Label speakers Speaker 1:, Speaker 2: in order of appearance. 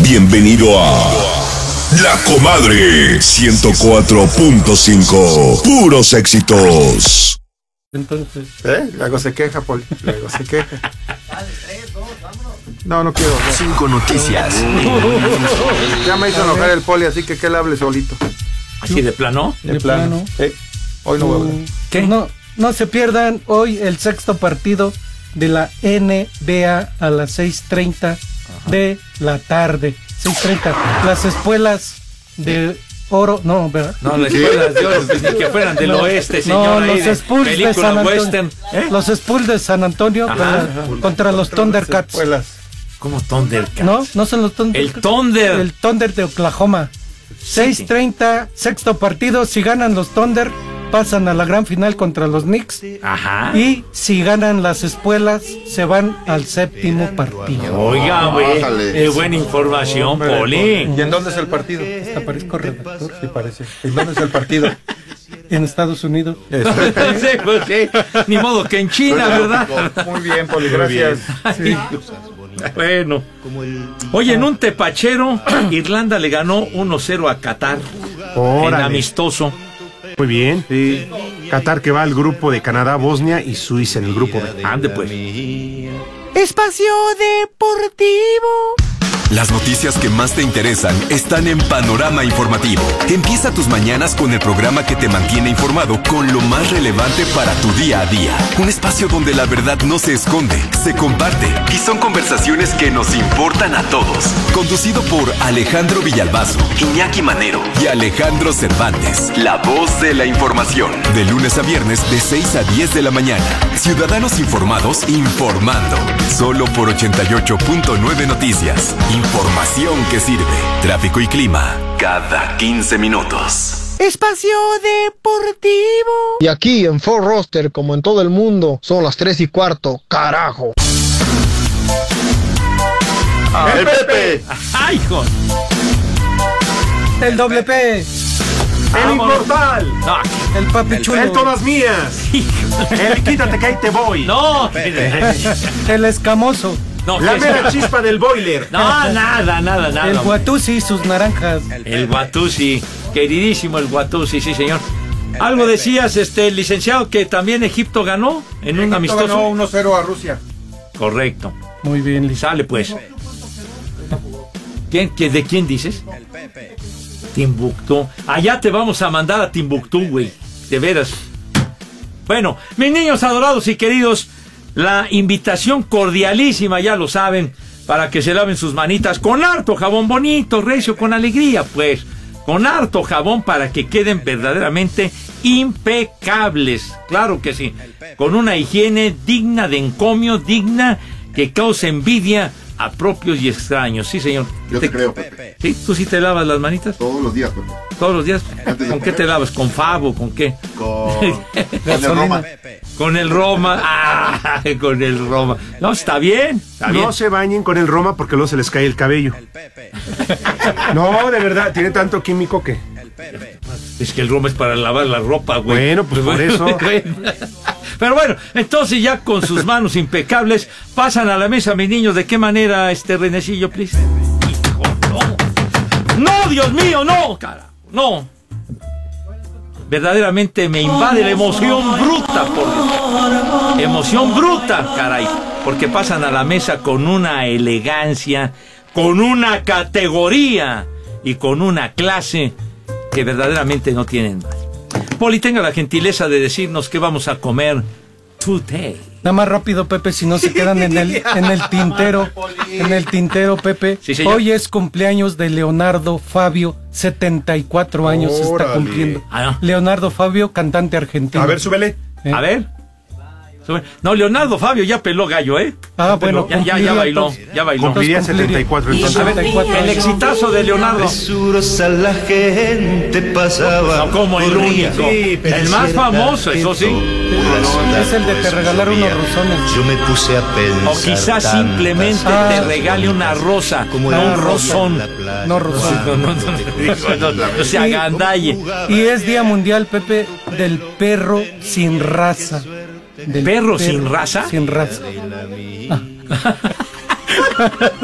Speaker 1: Bienvenido a La Comadre 104.5. Puros éxitos.
Speaker 2: Entonces, luego se queja, Poli. Luego se queja. No quiero.
Speaker 3: 5 noticias.
Speaker 2: Ya me hizo enojar el Poli, así que él hable solito.
Speaker 4: ¿Así de plano?
Speaker 2: De plano. Hoy no voy a hablar.
Speaker 4: ¿Qué?
Speaker 5: No se pierdan hoy el sexto partido de la NBA a las 6:30 de la tarde. 6:30. Las espuelas de oro, no, ¿verdad?
Speaker 4: No, las espuelas de oro, ni que fueran del oeste, señor.
Speaker 5: No, los Spurs de San Antonio.
Speaker 4: Western.
Speaker 5: Los Spurs de San Antonio contra los Thundercats.
Speaker 4: ¿Cómo Thundercats?
Speaker 5: No son los Thundercats.
Speaker 4: El Thunder.
Speaker 5: El Thunder de Oklahoma. 6:30, sexto partido. Si ganan los Thunder, pasan a la gran final contra los Knicks.
Speaker 4: Ajá.
Speaker 5: Y si ganan las espuelas, se van al séptimo partido.
Speaker 4: Oiga, güey, buena información, Poli.
Speaker 2: ¿Y en dónde es el partido?
Speaker 5: Aparezco redactor.
Speaker 2: Sí, parece. ¿En dónde es el partido?
Speaker 5: En Estados Unidos.
Speaker 4: Sí, pues sí. Ni modo que en China, ¿verdad?
Speaker 2: Muy bien, Poli, gracias.
Speaker 4: Sí. Bueno. Oye, en un tepachero, Irlanda le ganó 1-0 a Qatar. En amistoso.
Speaker 6: Muy bien.
Speaker 2: Sí.
Speaker 6: Qatar, que va al grupo de Canadá, Bosnia y Suiza en el grupo B.
Speaker 4: Ande pues.
Speaker 5: Espacio Deportivo.
Speaker 3: Las noticias que más te interesan están en Panorama Informativo. Empieza tus mañanas con el programa que te mantiene informado con lo más relevante para tu día a día. Un espacio donde la verdad no se esconde, se comparte y son conversaciones que nos importan a todos. Conducido por Alejandro Villalbazo, Iñaki Manero y Alejandro Cervantes. La voz de la información. De lunes a viernes de 6 a 10 de la mañana. Ciudadanos informados informando. Solo por 88.9 Noticias. Información que sirve. Tráfico y clima cada 15 minutos.
Speaker 5: Espacio Deportivo.
Speaker 7: Y aquí en Fort Roster, como en todo el mundo, son las 3:15, carajo.
Speaker 2: ¡El Pepe!
Speaker 4: ¡Ay, hijo!
Speaker 5: El doble P.
Speaker 6: ¡El Inmortal!
Speaker 4: No,
Speaker 5: El papi chulo.
Speaker 6: ¡El Todas Mías! ¡El Quítate que ahí te voy!
Speaker 4: no.
Speaker 5: El escamoso.
Speaker 4: No,
Speaker 6: ¡La
Speaker 4: ¿qué es?
Speaker 6: mera chispa del boiler!
Speaker 4: No, nada.
Speaker 5: El Guatusi y sus naranjas.
Speaker 4: El Guatusi, queridísimo el Guatusi, sí, señor. Algo decías, licenciado, que también Egipto ganó en un amistoso.
Speaker 2: Ganó 1-0 a Rusia.
Speaker 4: Correcto.
Speaker 5: Muy bien, Liz.
Speaker 4: Sale pues. ¿De quién dices? El Pepe. Timbuktu. Allá te vamos a mandar a Timbuktu, güey. De veras. Bueno, mis niños adorados y queridos, la invitación cordialísima, ya lo saben, para que se laven sus manitas con harto jabón bonito, recio, con alegría, pues. Con harto jabón para que queden verdaderamente impecables. Claro que sí. Con una higiene digna de encomio, digna que cause envidia a propios y extraños. Sí, señor.
Speaker 8: Yo te creo, Pepe.
Speaker 4: ¿Sí? ¿Tú sí te lavas las manitas?
Speaker 8: Todos los días, Pepe.
Speaker 4: ¿Todos los días? ¿Con qué te lavas? ¿Con Favo? ¿Con qué?
Speaker 8: Con el Roma.
Speaker 4: Con el Roma. Ah, con el Roma. No, está bien. Está bien.
Speaker 6: No se bañen con el Roma porque luego se les cae el cabello. No, de verdad, tiene tanto químico que...
Speaker 4: Es que el Roma es para lavar la ropa, güey.
Speaker 6: Bueno, pues por eso.
Speaker 4: Pero bueno, entonces ya con sus manos impecables pasan a la mesa, mis niños. ¿De qué manera, Renecillo, please? Hijo, no. No, Dios mío, no, cara. No. Verdaderamente me invade la emoción bruta, por Dios. Emoción bruta, caray. Porque pasan a la mesa con una elegancia, con una categoría y con una clase que verdaderamente no tienen más. Poli, tenga la gentileza de decirnos qué vamos a comer today.
Speaker 5: Nada más rápido, Pepe, si no se quedan en el tintero. En el tintero, Pepe.
Speaker 4: Sí, señor.
Speaker 5: Hoy es cumpleaños de Leonardo Fabio, 74 años está cumpliendo.
Speaker 4: Ah, no.
Speaker 5: Leonardo Fabio, cantante argentino.
Speaker 6: A ver, súbele.
Speaker 4: A ver. No, Leonardo Fabio ya peló gallo, ¿eh?
Speaker 5: Ah, bueno.
Speaker 4: Ya bailó, ya bailó.
Speaker 6: Cumpliría 74 entonces.
Speaker 4: A ver, el exitazo de Leonardo.
Speaker 9: Presurosa la gente pasaba.
Speaker 4: No, como el único.
Speaker 6: Sí, pero
Speaker 4: el más famoso, eso sí.
Speaker 5: Es el de te regalaron unos rosones.
Speaker 9: Yo me puse a pensar.
Speaker 4: O quizás simplemente te regale una rosa, no un rosón.
Speaker 5: No, rosón.
Speaker 4: No se agandalle.
Speaker 5: Y es Día Mundial, Pepe, del perro sin raza.
Speaker 4: ¿Perro sin raza?
Speaker 5: Sin raza.